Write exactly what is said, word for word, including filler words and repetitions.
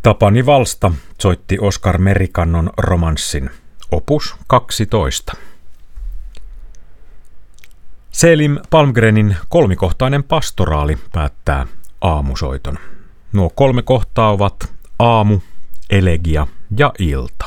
Tapani Valsta soitti Oskar Merikannon romanssin, opus kaksitoista. Selim Palmgrenin kolmikohtainen pastoraali päättää aamusoiton. Nuo kolme kohtaa ovat aamu, elegia ja ilta.